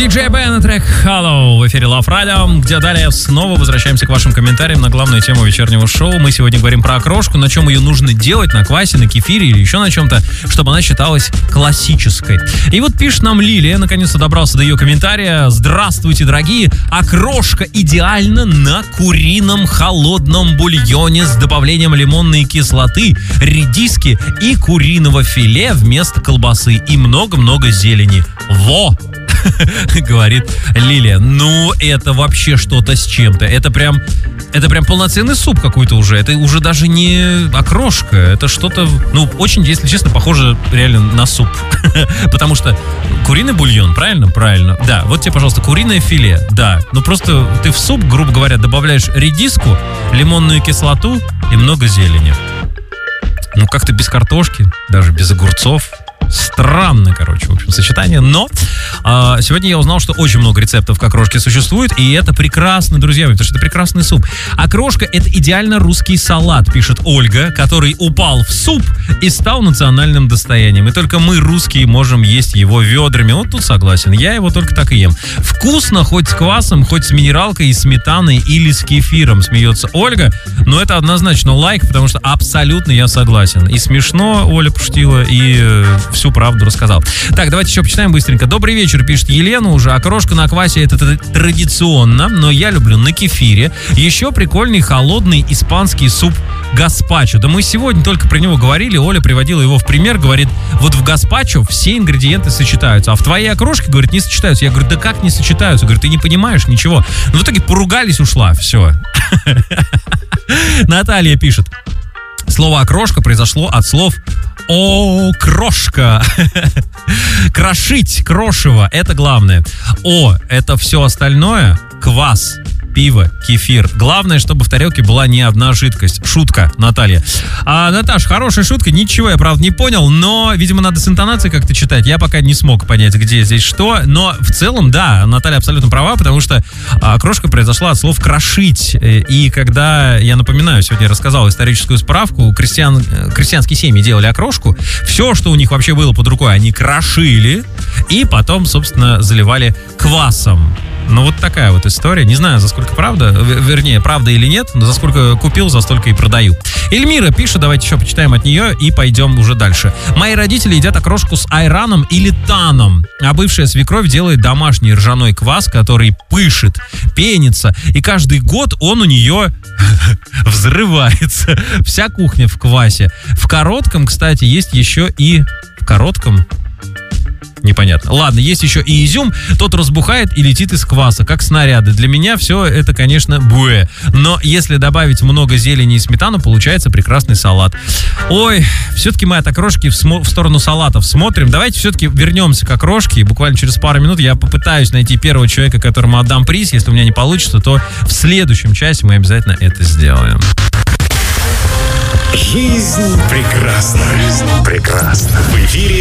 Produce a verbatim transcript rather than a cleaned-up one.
диджей Бен и трек Hello в эфире Love Radio, где далее снова возвращаемся к вашим комментариям на главную тему вечернего шоу. Мы сегодня говорим про окрошку, на чем ее нужно делать, на квасе, на кефире или еще на чем-то, чтобы она считалась классической. И вот пишет нам Лилия, наконец-то добрался до ее комментария. Здравствуйте, дорогие! Окрошка идеально на курином холодном бульоне с добавлением лимонной кислоты, редиски и куриного филе вместо колбасы и много-много зелени. Во! Говорит Лилия. Ну, это вообще что-то с чем-то. Это прям, это прям полноценный суп какой-то уже. Это уже даже не окрошка. Это что-то, ну, очень, если честно, похоже реально на суп. Потому что куриный бульон, правильно? Правильно. Да, вот тебе, пожалуйста, куриное филе. Да, ну просто ты в суп, грубо говоря, добавляешь редиску, лимонную кислоту и много зелени. Ну, как-то без картошки, даже без огурцов. Странно, короче, в общем, сочетание. Но э, сегодня я узнал, что очень много рецептов к окрошке существует, и это прекрасно, друзья мои, потому что это прекрасный суп. Окрошка — это идеально русский салат, пишет Ольга, который упал в суп и стал национальным достоянием. И только мы, русские, можем есть его ведрами. Вот тут согласен, я его только так и ем. Вкусно хоть с квасом, хоть с минералкой и сметаной или с кефиром, смеется Ольга. Но это однозначно лайк, потому что абсолютно я согласен. И смешно Оля пошутила, и э, всю правду рассказал. Так, давайте еще почитаем быстренько. Добрый вечер, пишет Елена уже. Окрошка на квасе — это традиционно, но я люблю на кефире. Еще прикольный холодный испанский суп гаспачо. Да мы сегодня только про него говорили. Оля приводила его в пример. Говорит, вот в гаспачо все ингредиенты сочетаются, а в твоей окрошке, говорит, не сочетаются. Я говорю, да как не сочетаются? Говорит, ты не понимаешь ничего. Но в итоге поругались, ушла. Все. Наталья пишет. Слово окрошка произошло от слов «о, крошка». Крошить, крошево — это главное. О — это все остальное. Квас, пиво, кефир. Главное, чтобы в тарелке была не одна жидкость. Шутка, Наталья. А, Наташ, хорошая шутка. Ничего я, правда, не понял, но, видимо, надо с интонацией как-то читать. Я пока не смог понять, где здесь что. Но в целом, да, Наталья абсолютно права, потому что окрошка произошла от слов «крошить». И когда, я напоминаю, сегодня я рассказал историческую справку, крестьян, крестьянские семьи делали окрошку. Все, что у них вообще было под рукой, они крошили и потом, собственно, заливали квасом. Ну, вот такая вот история. Не знаю, за сколько правда, вернее, правда или нет, но за сколько купил, за столько и продаю. Эльмира пишет, давайте еще почитаем от нее и пойдем уже дальше. Мои родители едят окрошку с айраном или таном, а бывшая свекровь делает домашний ржаной квас, который пышет, пенится, и каждый год он у нее взрывается. Вся кухня в квасе. В коротком, кстати, есть еще и... В коротком... Непонятно. Ладно, есть еще и изюм, тот разбухает и летит из кваса, как снаряды. Для меня все это, конечно, буэ. Но если добавить много зелени и сметану, получается прекрасный салат. Ой, все-таки мы от окрошки в, смо- в сторону салатов смотрим. Давайте все-таки вернемся к окрошке. Буквально через пару минут я попытаюсь найти первого человека, которому отдам приз. Если у меня не получится, то в следующем часе мы обязательно это сделаем. Жизнь прекрасна. Жизнь прекрасна. В эфире